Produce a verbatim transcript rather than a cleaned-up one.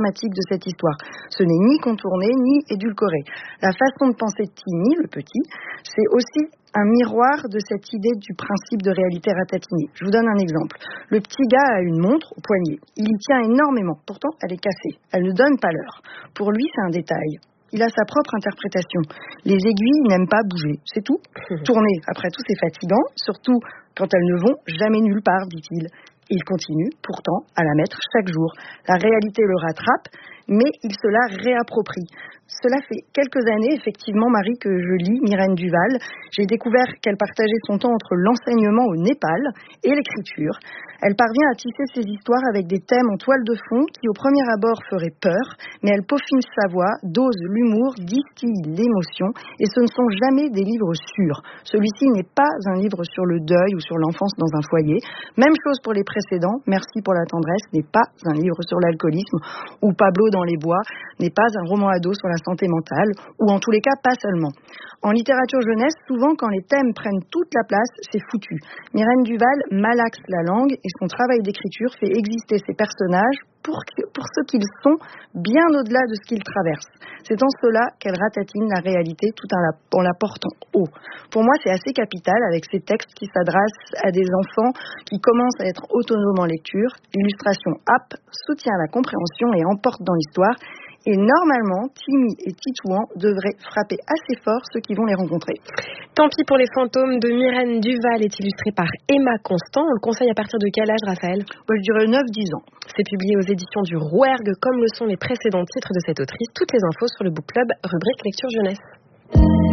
dramatique de cette histoire. Ce n'est ni contourné, ni édulcoré. La façon de penser de Timmy, le petit, c'est aussi un miroir de cette idée du principe de réalité ratatinée. Je vous donne un exemple. Le petit gars a une montre au poignet. Il y tient énormément. Pourtant, elle est cassée. Elle ne donne pas l'heure. Pour lui, c'est un détail. Il a sa propre interprétation. Les aiguilles n'aiment pas bouger, c'est tout. Tourner, après tout, c'est fatigant, surtout quand elles ne vont jamais nulle part, dit-il. Il continue, pourtant, à la mettre chaque jour. La réalité le rattrape, mais il se la réapproprie. Cela fait quelques années, effectivement, Marie, que je lis Myrène Duval. J'ai découvert qu'elle partageait son temps entre l'enseignement au Népal et l'écriture. Elle parvient à tisser ses histoires avec des thèmes en toile de fond qui, au premier abord, feraient peur, mais elle peaufine sa voix, dose l'humour, distille l'émotion, et ce ne sont jamais des livres sûrs. Celui-ci n'est pas un livre sur le deuil ou sur l'enfance dans un foyer. Même chose pour les précédents, Merci pour la tendresse n'est pas un livre sur l'alcoolisme, ou Pablo dans les bois n'est pas un roman ado sur la santé mentale, ou en tous les cas pas seulement. En littérature jeunesse, souvent quand les thèmes prennent toute la place, c'est foutu. Myrène Duval malaxe la langue et son travail d'écriture fait exister ses personnages pour, pour ce qu'ils sont, bien au-delà de ce qu'ils traversent. C'est en cela qu'elle ratatine la réalité tout en la, en la portant haut. Pour moi, c'est assez capital avec ces textes qui s'adressent à des enfants qui commencent à être autonomes en lecture. L'illustration happe, soutient la compréhension et emporte dans l'histoire. Et normalement, Timmy et Titouan devraient frapper assez fort ceux qui vont les rencontrer. Tant pis pour les fantômes de Myrène Duval est illustré par Emma Constant. On le conseille à partir de quel âge, Raphaël ? Moi, je dirais neuf dix ans. C'est publié aux éditions du Rouergue, comme le sont les précédents titres de cette autrice. Toutes les infos sur le Book Club, rubrique lecture jeunesse.